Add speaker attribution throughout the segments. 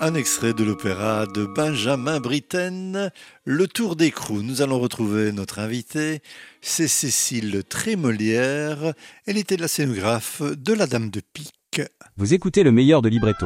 Speaker 1: Un extrait de l'opéra de Benjamin Britten, Le Tour d'écrou. Nous allons retrouver notre invitée, c'est Cécile Trémolière. Elle était la scénographe de La Dame de Pique.
Speaker 2: Vous écoutez le meilleur de Libretto.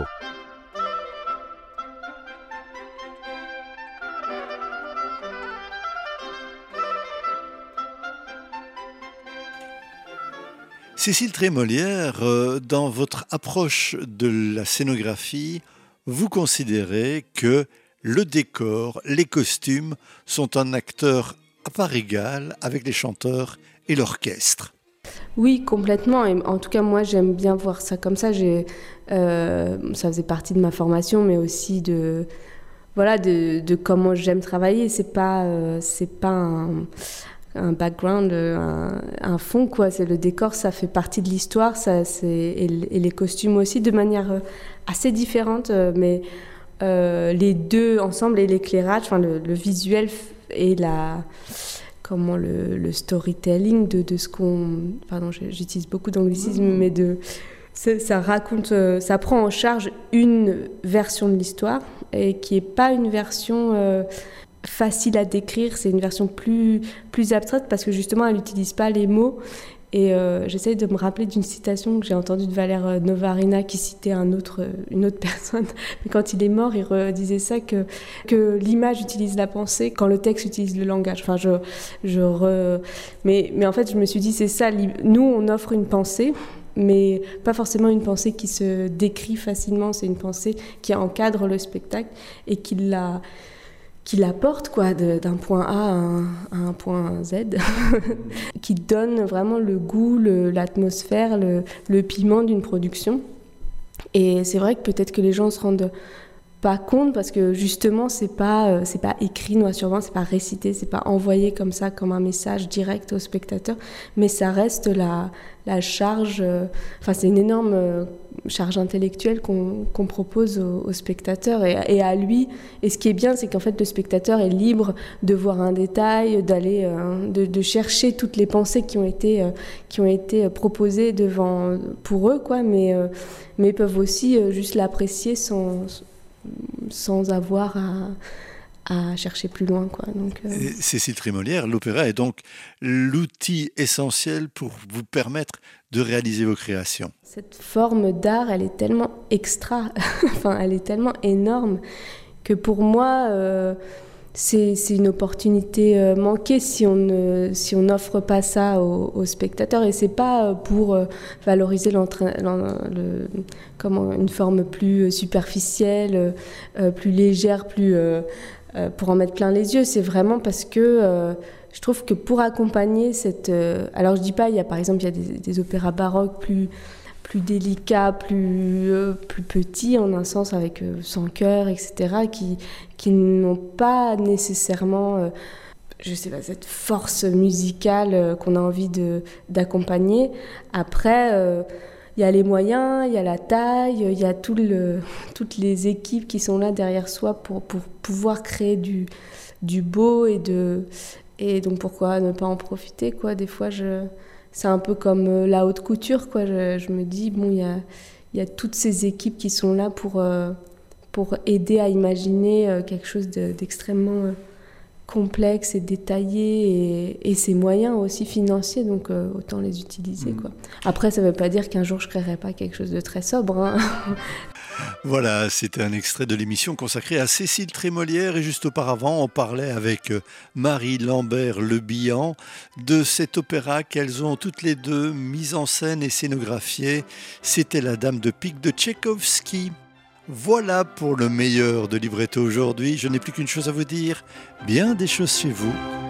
Speaker 1: Cécile Trémolière, dans votre approche de la scénographie, vous considérez que le décor, les costumes sont un acteur à part égale avec les chanteurs et l'orchestre.
Speaker 3: Oui, complètement. Et en tout cas, moi, j'aime bien voir ça comme ça. Ça faisait partie de ma formation, mais aussi de comment j'aime travailler. C'est pas un background, un fond, quoi. C'est le décor, ça fait partie de l'histoire, et les costumes aussi, de manière assez différente, mais les deux ensemble, et l'éclairage, enfin le visuel et le storytelling de ce qu'on... Pardon, j'utilise beaucoup d'anglicisme, mais ça raconte, ça prend en charge une version de l'histoire, et qui n'est pas une version... facile à décrire, c'est une version plus abstraite parce que justement elle n'utilise pas les mots et j'essaye de me rappeler d'une citation que j'ai entendue de Valère Novarina qui citait une autre personne, mais quand il est mort il disait ça que l'image utilise la pensée quand le texte utilise le langage. Enfin, mais en fait je me suis dit c'est ça, nous on offre une pensée mais pas forcément une pensée qui se décrit facilement, c'est une pensée qui encadre le spectacle et qui l'apporte quoi, d'un point A à un point Z, qui donne vraiment le goût, l'atmosphère, le piment d'une production. Et c'est vrai que peut-être que les gens se rendent pas compte parce que justement c'est pas écrit noir sur blanc, c'est pas récité, c'est pas envoyé comme ça, comme un message direct au spectateur, mais ça reste la charge, c'est une énorme charge intellectuelle qu'on propose au spectateur et à lui. Et ce qui est bien, c'est qu'en fait le spectateur est libre de voir un détail, d'aller de chercher toutes les pensées qui ont été proposées pour eux, quoi, mais ils peuvent aussi juste l'apprécier sans avoir à chercher plus loin, quoi. Donc,
Speaker 1: Cécile Trémolière, l'opéra est donc l'outil essentiel pour vous permettre de réaliser vos créations.
Speaker 3: Cette forme d'art, elle est tellement elle est tellement énorme que pour moi, c'est une opportunité manquée si on n'offre pas ça aux spectateurs. Et c'est pas pour valoriser une forme plus superficielle, plus légère, pour en mettre plein les yeux. C'est vraiment parce que je trouve que pour accompagner alors je dis pas, par exemple, il y a des opéras baroques plus délicats, plus petits en un sens, avec sans chœur, etc., qui n'ont pas nécessairement cette force musicale qu'on a envie d'accompagner. Après, il y a les moyens, il y a la taille, il y a toutes les équipes qui sont là derrière soi pour pouvoir créer du beau et donc pourquoi ne pas en profiter, quoi. Des fois, c'est un peu comme la haute couture, quoi. Je me dis, bon, il y a toutes ces équipes qui sont là pour aider à imaginer quelque chose d'extrêmement complexe et détaillé et ses moyens aussi financiers, donc autant les utiliser, quoi. Après, ça ne veut pas dire qu'un jour je ne créerai pas quelque chose de très sobre, hein.
Speaker 1: Voilà, c'était un extrait de l'émission consacrée à Cécile Trémolière et juste auparavant, on parlait avec Marie Lambert-Le Bihan de cet opéra qu'elles ont toutes les deux mis en scène et scénographié. C'était La Dame de Pique de Tchaïkovski. Voilà pour le meilleur de Libretto aujourd'hui. Je n'ai plus qu'une chose à vous dire, bien des choses chez vous.